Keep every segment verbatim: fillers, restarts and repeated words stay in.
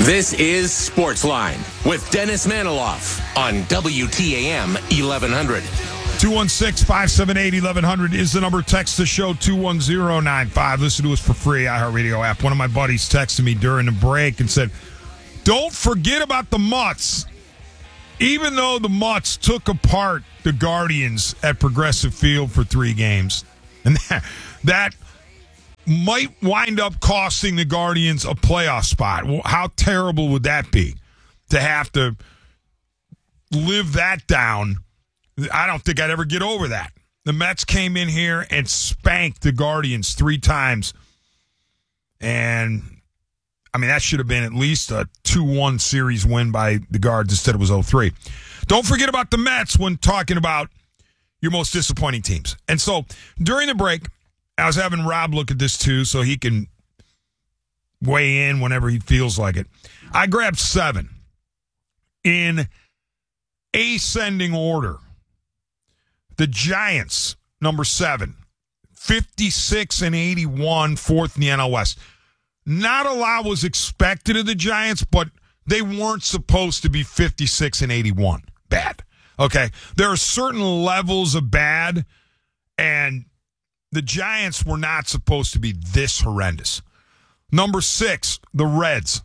This is Sportsline with Dennis Maniloff on W T A M eleven hundred. two one six, five seven eight, eleven hundred is the number. Text the show two one zero nine five. Listen to us for free, iHeartRadio app. One of my buddies texted me during the break and said, don't forget about the Mutts. Even though the Mutts took apart the Guardians at Progressive Field for three games, and that, that might wind up costing the Guardians a playoff spot. Well, how terrible would that be to have to live that down? I don't think I'd ever get over that. The Mets came in here and spanked the Guardians three times. And, I mean, that should have been at least a two one series win by the Guards. Instead, it was oh three. Don't forget about the Mets when talking about your most disappointing teams. And so, during the break, I was having Rob look at this, too, so he can weigh in whenever he feels like it. I grabbed seven in ascending order. The Giants, number seven, fifty-six and eighty-one, fourth in the N L West. Not a lot was expected of the Giants, but they weren't supposed to be fifty-six and eighty-one. Bad. Okay? There are certain levels of bad, and the Giants were not supposed to be this horrendous. Number six, the Reds.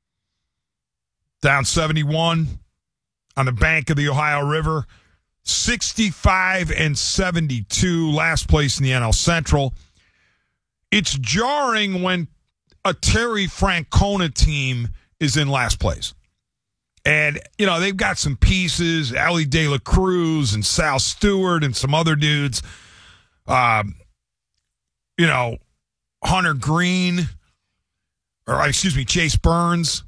Down seventy-one on the bank of the Ohio River. sixty-five and seventy-two, last place in the N L Central. It's jarring when a Terry Francona team is in last place. And, you know, they've got some pieces, Ellie De La Cruz and Sal Stewart and some other dudes. Um, you know, Hunter Green, or excuse me, Chase Burns.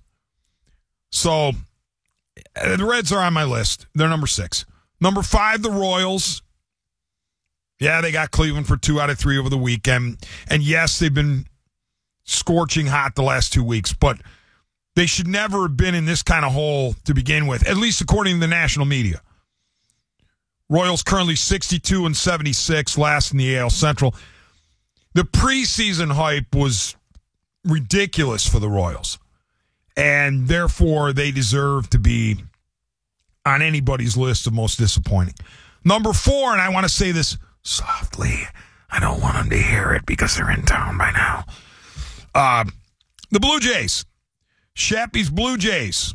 So the Reds are on my list. They're number six. Number five, the Royals. Yeah, they got Cleveland for two out of three over the weekend. And yes, they've been scorching hot the last two weeks, but they should never have been in this kind of hole to begin with, at least according to the national media. Royals currently sixty-two and seventy-six, last in the A L Central. The preseason hype was ridiculous for the Royals, and therefore they deserve to be on anybody's list of most disappointing. Number four, and I want to say this softly. I don't want them to hear it because they're in town by now. Uh, the Blue Jays. Shappy's Blue Jays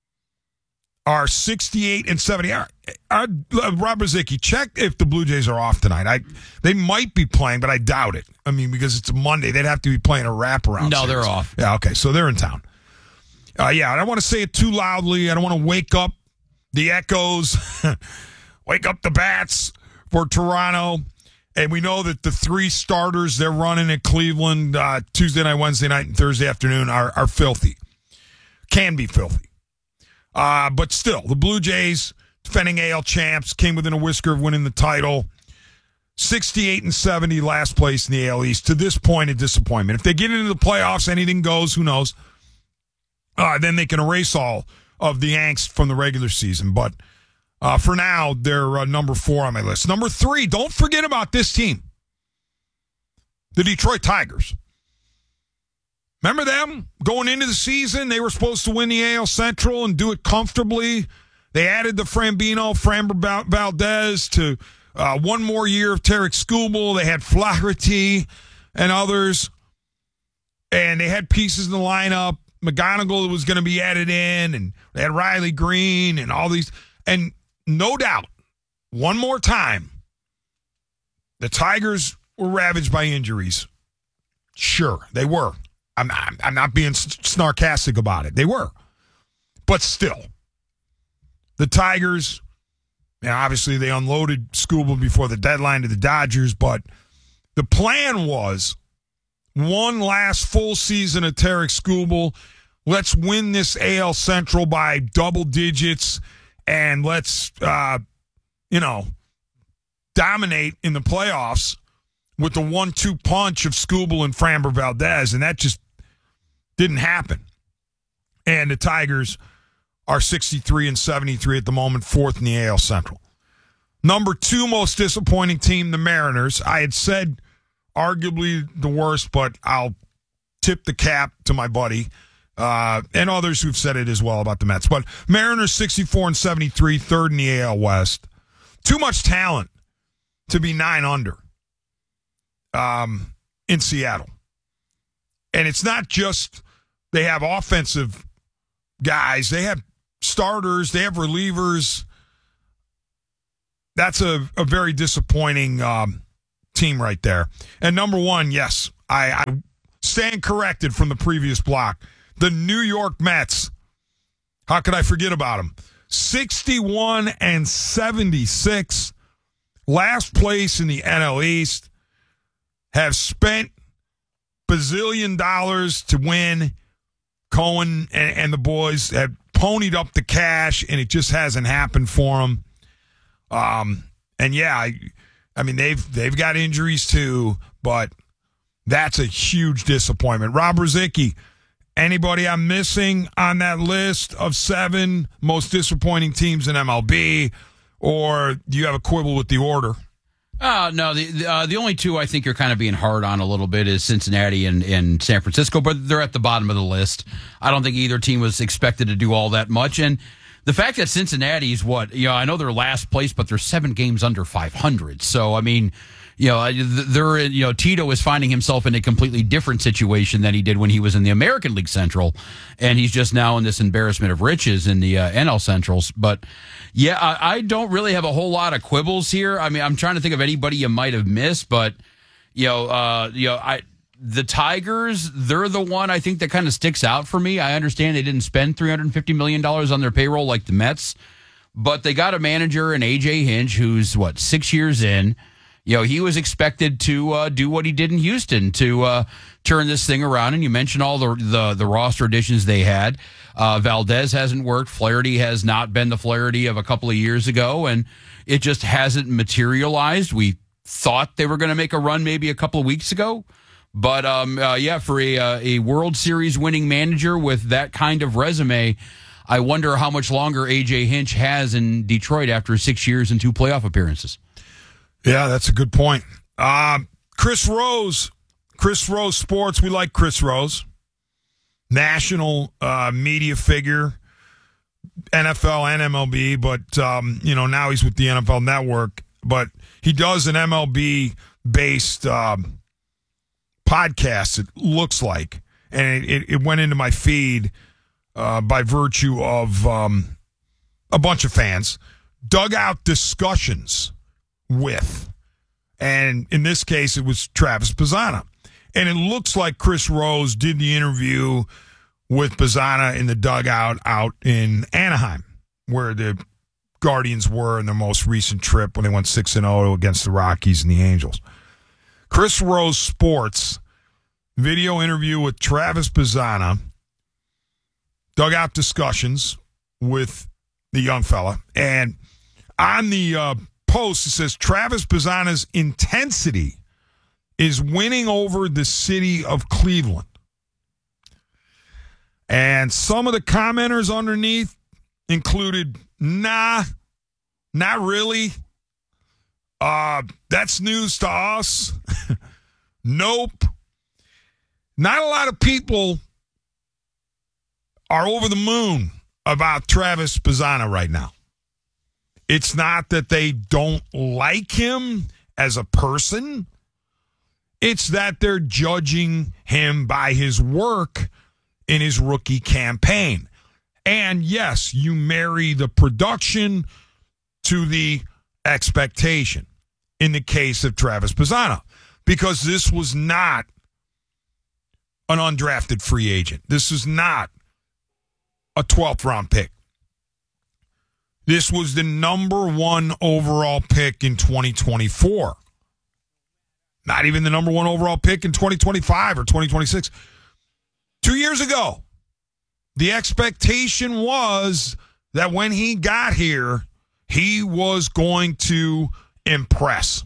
are sixty-eight and seventy. Our, our, uh, Rob Rozicki, check if the Blue Jays are off tonight. I They might be playing, but I doubt it. I mean, because it's a Monday. They'd have to be playing a wraparound. No, series. they're off. Yeah, okay, so they're in town. Uh, yeah, I don't want to say it too loudly. I don't want to wake up the echoes, wake up the bats for Toronto. And we know that the three starters they're running at Cleveland uh, Tuesday night, Wednesday night, and Thursday afternoon are, are filthy. Can be filthy. Uh, but still, the Blue Jays, defending A L champs, came within a whisker of winning the title. sixty-eight and seventy, last place in the A L East. To this point, a disappointment. If they get into the playoffs, anything goes, who knows? Uh, then they can erase all of the angst from the regular season. But uh, for now, they're uh, number four on my list. Number three, don't forget about this team. The Detroit Tigers. Remember them? Going into the season, they were supposed to win the A L Central and do it comfortably. They added the Frambino, Framber Valdez to uh, one more year of Tarek Skubal. They had Flaherty and others. And they had pieces in the lineup. McGonigal was going to be added in, and they had Riley Green and all these. And no doubt, one more time, the Tigers were ravaged by injuries. Sure, they were. I'm not, I'm not being snarkastic about it. They were. But still, the Tigers, and obviously they unloaded Skubal before the deadline to the Dodgers, but the plan was one last full season of Tarek Skubal. Let's win this A L Central by double digits, and let's, uh, you know, dominate in the playoffs with the one two punch of Skubal and Framber Valdez, and that just didn't happen. And the Tigers are sixty-three and seventy-three at the moment, fourth in the A L Central. Number two most disappointing team, the Mariners. I had said arguably the worst, but I'll tip the cap to my buddy. Uh, and others who've said it as well about the Mets. But Mariners sixty-four and seventy-three, third in the A L West. Too much talent to be nine under um, in Seattle. And it's not just they have offensive guys. They have starters. They have relievers. That's a, a very disappointing um, team right there. And number one, yes, I, I stand corrected from the previous block. The New York Mets. How could I forget about them? sixty-one and seventy-six. Last place in the N L East. Have spent bazillion dollars to win. Cohen and, and the boys have ponied up the cash, and it just hasn't happened for them. Um, and yeah, I, I mean they've they've got injuries too, but that's a huge disappointment. Rob Ruzicki, anybody I'm missing on that list of seven most disappointing teams in M L B, or do you have a quibble with the order? Uh, no, the the, uh, the only two I think you're kind of being hard on a little bit is Cincinnati and, and San Francisco, but they're at the bottom of the list. I don't think either team was expected to do all that much. And the fact that Cincinnati's what, you know, I know they're last place, but they're seven games under five hundred. So, I mean, you know, they're, you know, Tito is finding himself in a completely different situation than he did when he was in the American League Central. And he's just now in this embarrassment of riches in the uh, N L Centrals. But yeah, I, I don't really have a whole lot of quibbles here. I mean, I'm trying to think of anybody you might have missed, but you know, uh, you know, I, the Tigers, they're the one I think that kind of sticks out for me. I understand they didn't spend three hundred fifty million dollars on their payroll like the Mets, but they got a manager in A J Hinch who's what, six years in. You know, he was expected to uh, do what he did in Houston to uh, turn this thing around. And you mentioned all the the, the roster additions they had. Uh, Valdez hasn't worked. Flaherty has not been the Flaherty of a couple of years ago, and it just hasn't materialized. We thought they were going to make a run maybe a couple of weeks ago. But, um, uh, yeah, for a, uh, a World Series winning manager with that kind of resume, I wonder how much longer A J Hinch has in Detroit after six years and two playoff appearances. Yeah, that's a good point. Uh, Chris Rose, Chris Rose Sports. We like Chris Rose. National uh, media figure, N F L and M L B, but, um, you know, now he's with the N F L Network. But he does an M L B-based um, podcast, it looks like. And it, it went into my feed uh, by virtue of um, a bunch of fans. Dugout discussions with, and in this case, it was Travis Bazzana. And it looks like Chris Rose did the interview with Bazzana in the dugout out in Anaheim, where the Guardians were in their most recent trip when they went six and oh against the Rockies and the Angels. Chris Rose Sports, video interview with Travis Bazzana, dugout discussions with the young fella. And on the uh, post, it says Travis Bazzana's intensity is winning over the city of Cleveland. And some of the commenters underneath included, nah, not really. Uh, that's news to us. Nope. Not a lot of people are over the moon about Travis Bazzana right now. It's not that they don't like him as a person. It's that they're judging him by his work in his rookie campaign. And yes, you marry the production to the expectation in the case of Travis Bazzana, because this was not an undrafted free agent. This is not a twelfth round pick. This was the number one overall pick in twenty twenty-four. Not even the number one overall pick in twenty twenty-five or twenty twenty-six. Two years ago, the expectation was that when he got here, he was going to impress.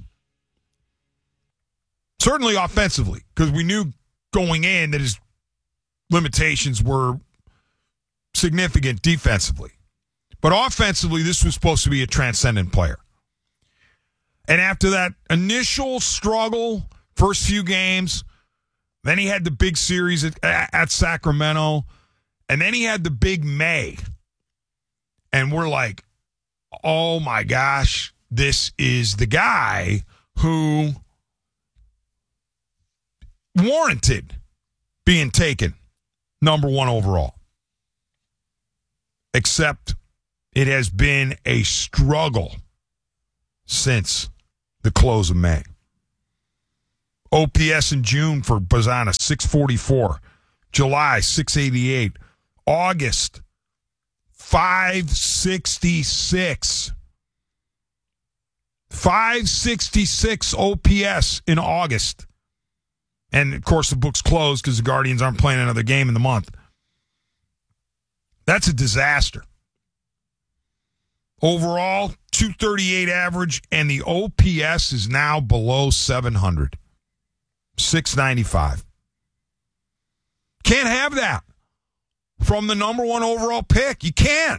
Certainly offensively, because we knew going in that his limitations were significant defensively. But offensively, this was supposed to be a transcendent player. And after that initial struggle, first few games, then he had the big series at, at Sacramento, And then he had the big May. And we're like, oh my gosh, this is the guy who warranted being taken number one overall. Except it has been a struggle since the close of May. O P S in June for Bazzana, six forty-four. July, six eighty-eight. August, five sixty-six. five sixty-six O P S in August. And, of course, the book's closed because the Guardians aren't playing another game in the month. That's a disaster. Overall, two thirty-eight average, and the O P S is now below seven hundred. six ninety-five. Can't have that from the number one overall pick. You can't.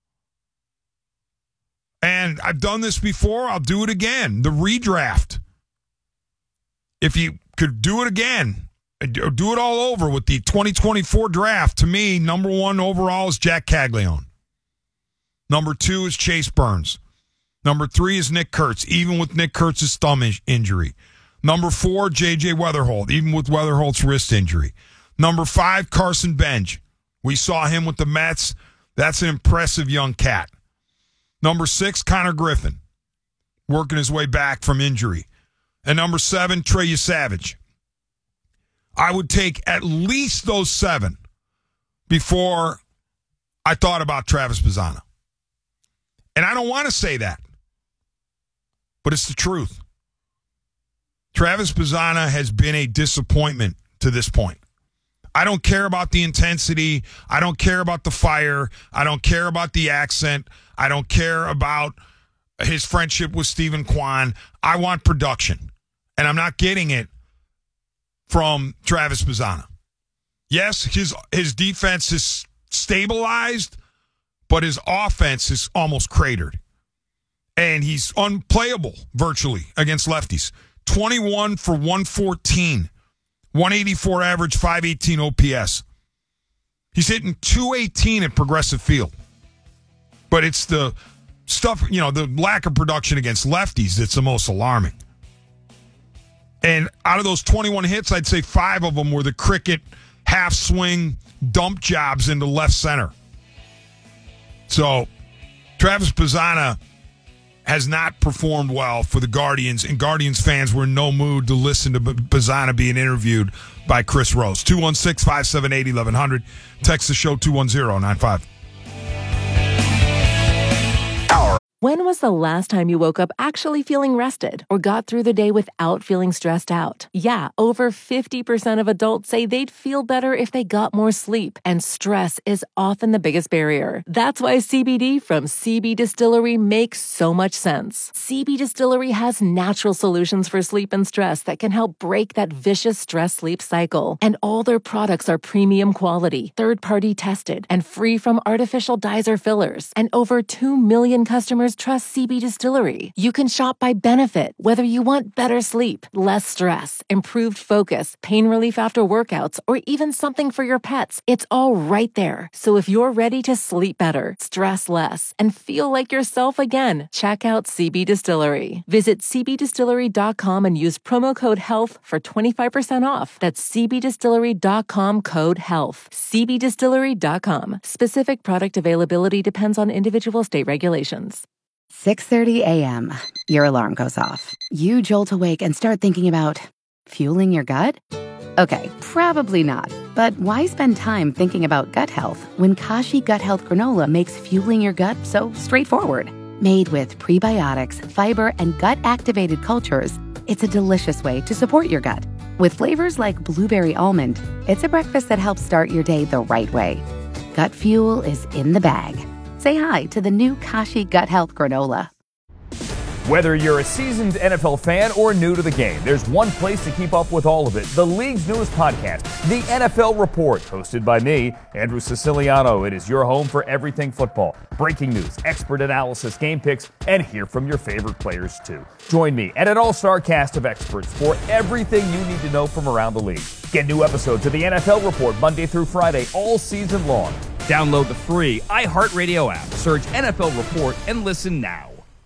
And I've done this before. I'll do it again. The redraft. If you could do it again, do it all over with the twenty twenty-four draft, to me, number one overall is Jack Caglione. Number two is Chase Burns. Number three is Nick Kurtz, even with Nick Kurtz's thumb in- injury. Number four, J J Weatherholt, even with Weatherholt's wrist injury. Number five, Carson Bench. We saw him with the Mets. That's an impressive young cat. Number six, Connor Griffin, working his way back from injury. And number seven, Trey Savage. I would take at least those seven before I thought about Travis Bazzana. And I don't want to say that, but it's the truth. Travis Bazzana has been a disappointment to this point. I don't care about the intensity. I don't care about the fire. I don't care about the accent. I don't care about his friendship with Stephen Kwan. I want production, and I'm not getting it from Travis Bazzana. Yes, his his defense is stabilized, but his offense is almost cratered. And he's unplayable virtually against lefties. twenty-one for one fourteen. one eighty-four average, five eighteen O P S. He's hitting two eighteen at Progressive Field. But it's the stuff, you know, the lack of production against lefties that's the most alarming. And out of those twenty-one hits, I'd say five of them were the cricket half swing dump jobs into left center. So Travis Bazzana has not performed well for the Guardians, and Guardians fans were in no mood to listen to Bazzana being interviewed by Chris Rose. two one six, five seven eight, eleven hundred. Text the show two one zero nine five. When was the last time you woke up actually feeling rested or got through the day without feeling stressed out? Yeah, over fifty percent of adults say they'd feel better if they got more sleep, and stress is often the biggest barrier. That's why C B D from C B Distillery makes so much sense. C B Distillery has natural solutions for sleep and stress that can help break that vicious stress-sleep cycle. And all their products are premium quality, third-party tested, and free from artificial dyes or fillers. And over two million customers trust C B Distillery. You can shop by benefit, whether you want better sleep, less stress, improved focus, pain relief after workouts, or even something for your pets. It's all right there. So if you're ready to sleep better, stress less, and feel like yourself again, check out C B Distillery. Visit c b distillery dot com and use promo code HEALTH for twenty-five percent off. That's c b distillery dot com, code HEALTH. c b distillery dot com. Specific product availability depends on individual state regulations. six thirty a.m. Your alarm goes off. You jolt awake and start thinking about fueling your gut? Okay, probably not. But why spend time thinking about gut health when Kashi Gut Health Granola makes fueling your gut so straightforward? Made with prebiotics, fiber, and gut-activated cultures, it's a delicious way to support your gut. With flavors like blueberry almond, it's a breakfast that helps start your day the right way. Gut fuel is in the bag. Say hi to the new Kashi Gut Health Granola. Whether you're a seasoned N F L fan or new to the game, there's one place to keep up with all of it. The league's newest podcast, The N F L Report, hosted by me, Andrew Siciliano. It is your home for everything football. Breaking news, expert analysis, game picks, and hear from your favorite players too. Join me and an all-star cast of experts for everything you need to know from around the league. Get new episodes of The N F L Report Monday through Friday all season long. Download the free iHeartRadio app, search N F L Report, and listen now.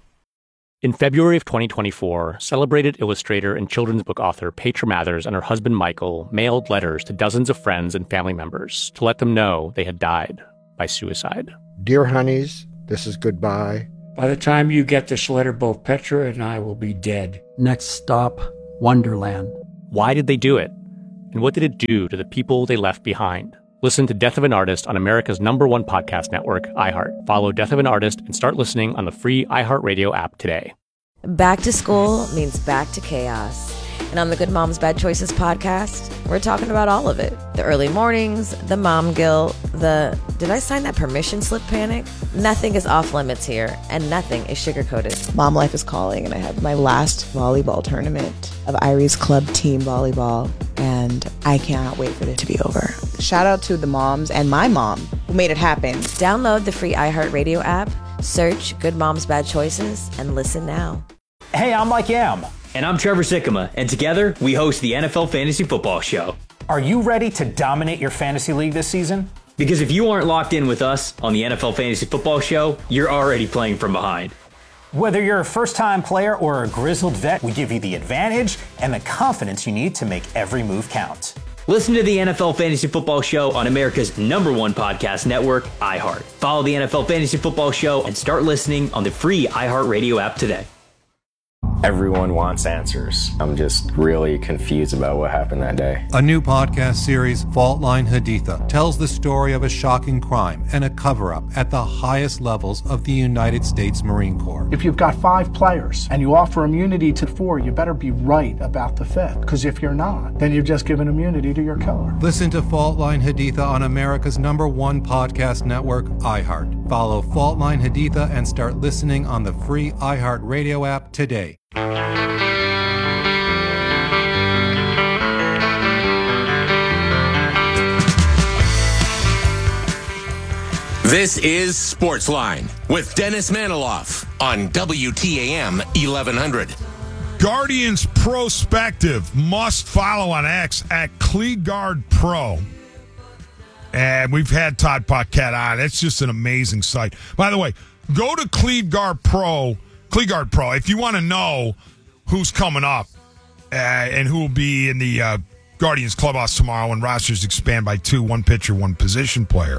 In February of twenty twenty-four, celebrated illustrator and children's book author Petra Mathers and her husband Michael mailed letters to dozens of friends and family members to let them know they had died by suicide. Dear honeys, this is goodbye. By the time you get this letter, both Petra and I will be dead. Next stop, Wonderland. Why did they do it? And what did it do to the people they left behind? Listen to Death of an Artist on America's number one podcast network, iHeart. Follow Death of an Artist and start listening on the free iHeartRadio app today. Back to school means back to chaos. And on the Good Moms Bad Choices podcast, we're talking about all of it. The early mornings, the mom guilt, the did I sign that permission slip panic? Nothing is off limits here, and nothing is sugar-coated. Mom life is calling, and I have my last volleyball tournament of Irie's Club team volleyball, and I cannot wait for it to be over. Shout out to the moms and my mom who made it happen. Download the free iHeartRadio app, search Good Moms Bad Choices, and listen now. Hey, I'm Mike Yam. And I'm Trevor Sikkema, and together we host the N F L Fantasy Football Show. Are you ready to dominate your fantasy league this season? Because if you aren't locked in with us on the N F L Fantasy Football Show, you're already playing from behind. Whether you're a first-time player or a grizzled vet, we give you the advantage and the confidence you need to make every move count. Listen to the N F L Fantasy Football Show on America's number one podcast network, iHeart. Follow the N F L Fantasy Football Show and start listening on the free iHeartRadio app today. Everyone wants answers. I'm just really confused about what happened that day. A new podcast series, Fault Line Haditha, tells the story of a shocking crime and a cover-up at the highest levels of the United States Marine Corps. If you've got five players and you offer immunity to four, you better be right about the fifth. Because if you're not, then you've just given immunity to your killer. Listen to Fault Line Haditha on America's number one podcast network, iHeart. Follow Fault Line Haditha and start listening on the free iHeart Radio app today. This is Sportsline with Dennis Maniloff on W T A M eleven hundred. Guardians Prospective must follow on X at CleGuard Pro. And we've had Todd Paquette on. It's just an amazing site. By the way, go to CleGuard Pro, CleGuard Pro, if you want to know who's coming up uh, and who will be in the uh, Guardians clubhouse tomorrow when rosters expand by two, one pitcher, one position player.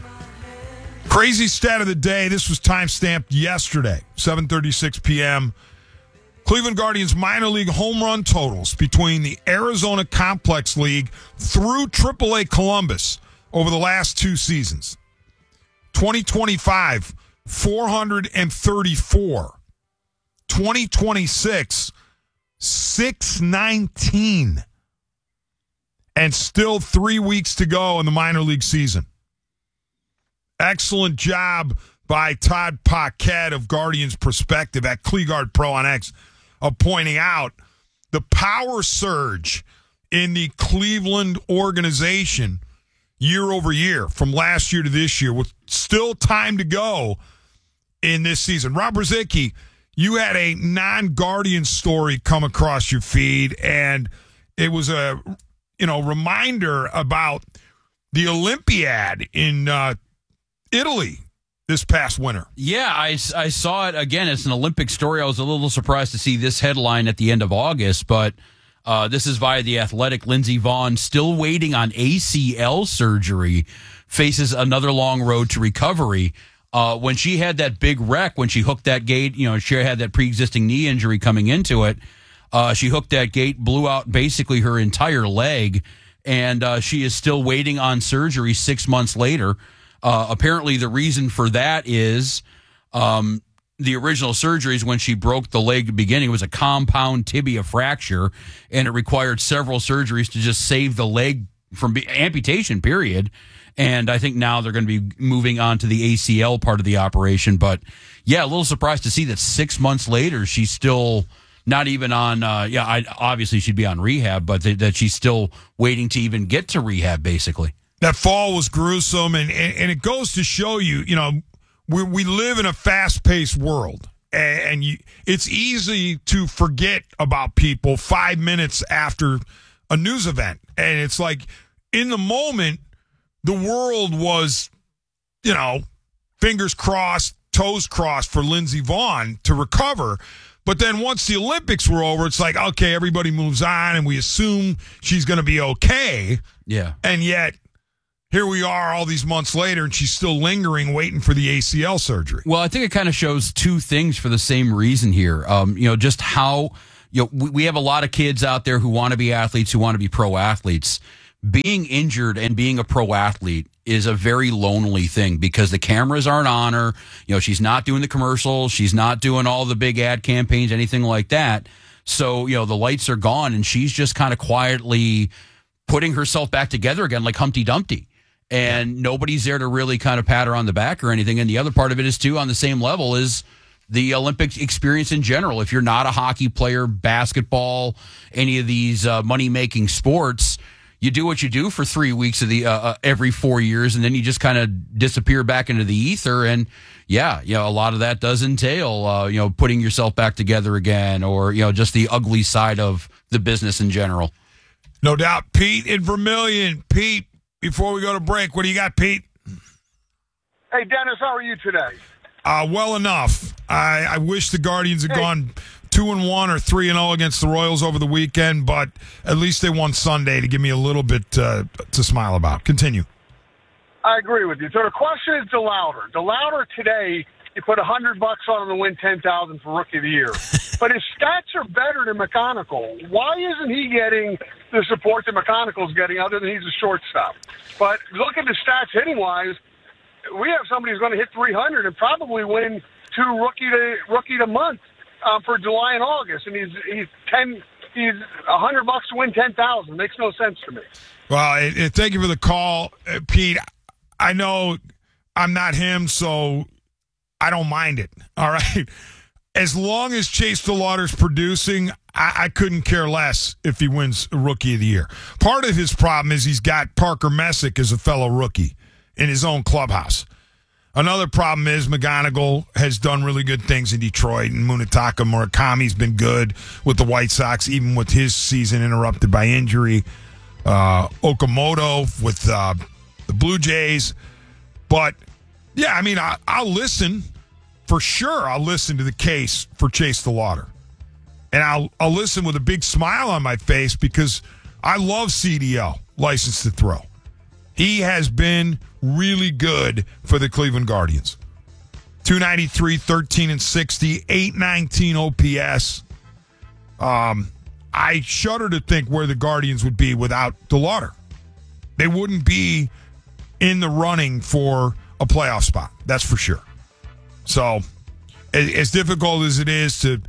Crazy stat of the day. This was time-stamped yesterday, seven thirty-six p.m. Cleveland Guardians minor league home run totals between the Arizona Complex League through triple A Columbus over the last two seasons. twenty twenty-five, four hundred thirty-four. twenty twenty-six, six nineteen. And still three weeks to go in the minor league season. Excellent job by Todd Paquette of Guardians Perspective at CleGuard Pro on X of pointing out the power surge in the Cleveland organization year over year from last year to this year with still time to go in this season. Rob Ruzicki, you had a non-Guardian story come across your feed, and it was a you know reminder about the Olympiad in uh, Italy this past winter. Yeah, I, I saw it again. It's an Olympic story. I was a little surprised to see this headline at the end of August, but uh, this is via The Athletic. Lindsey Vonn, still waiting on A C L surgery, faces another long road to recovery. Uh, when she had that big wreck, when she hooked that gate, you know, she had that pre-existing knee injury coming into it. Uh, she hooked that gate, blew out basically her entire leg, and uh, she is still waiting on surgery six months later. Uh, apparently, the reason for that is um, the original surgeries when she broke the leg at the beginning was a compound tibia fracture, and it required several surgeries to just save the leg from be- amputation, period. And I think now they're going to be moving on to the A C L part of the operation. But, yeah, a little surprised to see that six months later she's still not even on, uh, yeah, I, obviously she'd be on rehab, but th- that she's still waiting to even get to rehab, basically. That fall was gruesome, and, and, and it goes to show you, you know, we we live in a fast-paced world, and, and you, it's easy to forget about people five minutes after a news event. And it's like, in the moment, the world was, you know, fingers crossed, toes crossed for Lindsey Vonn to recover. But then once the Olympics were over, it's like, okay, everybody moves on, and we assume she's going to be okay. Yeah. And yet, here we are all these months later, and she's still lingering, waiting for the A C L surgery. Well, I think it kind of shows two things for the same reason here. Um, you know, just how, you know, we, we have a lot of kids out there who want to be athletes, who want to be pro athletes. Being injured and being a pro athlete is a very lonely thing because the cameras aren't on her. You know, she's not doing the commercials. She's not doing all the big ad campaigns, anything like that. So, you know, the lights are gone, and she's just kind of quietly putting herself back together again like Humpty Dumpty. And nobody's there to really kind of pat her on the back or anything. And the other part of it is, too, on the same level, is the Olympic experience in general. If you're not a hockey player, basketball, any of these uh, money-making sports, you do what you do for three weeks of the uh, uh, every four years, and then you just kind of disappear back into the ether. And, yeah, you know, a lot of that does entail, uh, you know, putting yourself back together again, or, you know, just the ugly side of the business in general. No doubt. Pete in Vermilion. Pete, before we go to break, what do you got, Pete? Hey, Dennis, how are you today? Uh, well enough. I, I wish the Guardians had hey. gone two and one or three and zero against the Royals over the weekend, but at least they won Sunday to give me a little bit uh, to smile about. Continue. I agree with you. So the question is DeLauder. DeLauder today, you put a hundred bucks on him to win ten thousand for Rookie of the Year, but his stats are better than McConaughey. Why isn't he getting the support that McConaughey's getting, other than he's a shortstop? But look at the stats hitting wise. We have somebody who's going to hit three hundred and probably win two rookie to rookie to month um, for July and August, and he's he's ten. He's a hundred bucks to win ten thousand. Makes no sense to me. Well, it, it, thank you for the call, uh, Pete. I know I'm not him, so I don't mind it. All right. As long as Chase DeLauder's producing, I, I couldn't care less if he wins Rookie of the Year. Part of his problem is he's got Parker Messick as a fellow rookie in his own clubhouse. Another problem is McGonigal has done really good things in Detroit, and Munetaka Murakami's been good with the White Sox, even with his season interrupted by injury. Uh, Okamoto with uh, the Blue Jays. But, yeah, I mean, I, I'll listen. For sure, I'll listen to the case for Chase DeLauder. And I'll, I'll listen with a big smile on my face because I love C D L, License to Throw. He has been really good for the Cleveland Guardians. two ninety-three, thirteen and sixty, eight nineteen O P S. Um, I shudder to think where the Guardians would be without DeLauder. They wouldn't be in the running for a playoff spot. That's for sure. So, as difficult as it is to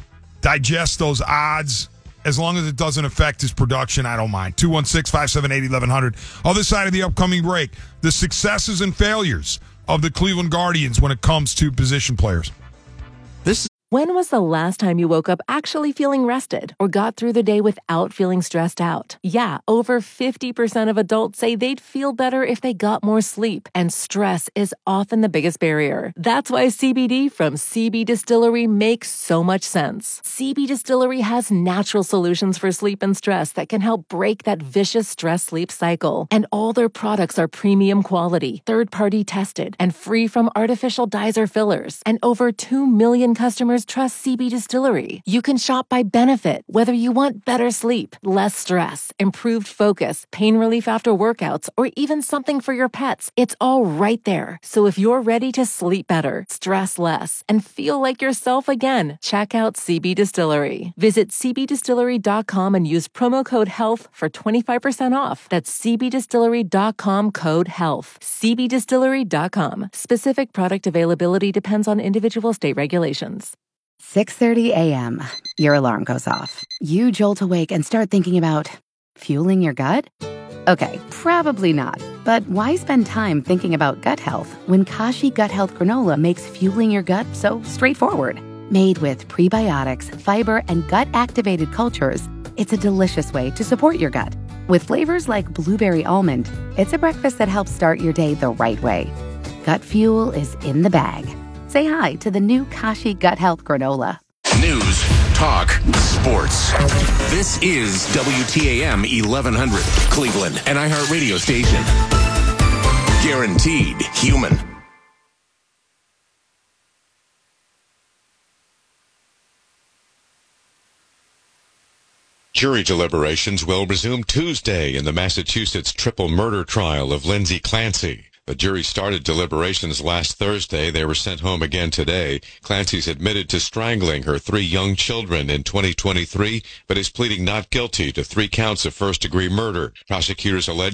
digest those odds, as long as it doesn't affect his production, I don't mind. two one six, five seven eight, eleven hundred. Other side of the upcoming break, the successes and failures of the Cleveland Guardians when it comes to position players. This. When was the last time you woke up actually feeling rested or got through the day without feeling stressed out? Yeah, over fifty percent of adults say they'd feel better if they got more sleep, and stress is often the biggest barrier. That's why C B D from C B Distillery makes so much sense. C B Distillery has natural solutions for sleep and stress that can help break that vicious stress-sleep cycle. And all their products are premium quality, third-party tested, and free from artificial dyes or fillers. And over two million customers trust C B Distillery. You can shop by benefit, whether you want better sleep, less stress, improved focus, pain relief after workouts, or even something for your pets. It's all right there. So if you're ready to sleep better, stress less, and feel like yourself again, check out C B Distillery. Visit c b distillery dot com and use promo code HEALTH for twenty-five percent off. That's c b distillery dot com code HEALTH. c b distillery dot com. Specific product availability depends on individual state regulations. six thirty a.m. Your alarm goes off. You jolt awake and start thinking about fueling your gut? Okay, probably not. But why spend time thinking about gut health when Kashi Gut Health Granola makes fueling your gut so straightforward? Made with prebiotics, fiber, and gut-activated cultures, it's a delicious way to support your gut. With flavors like blueberry almond, it's a breakfast that helps start your day the right way. Gut fuel is in the bag. Say hi to the new Kashi Gut Health Granola. News, talk, sports. This is W T A M eleven hundred, Cleveland, an iHeartRadio station. Guaranteed human. Jury deliberations will resume Tuesday in the Massachusetts triple murder trial of Lindsay Clancy. The jury started deliberations last Thursday. They were sent home again today. Clancy's admitted to strangling her three young children in twenty twenty-three, but is pleading not guilty to three counts of first-degree murder. Prosecutors allege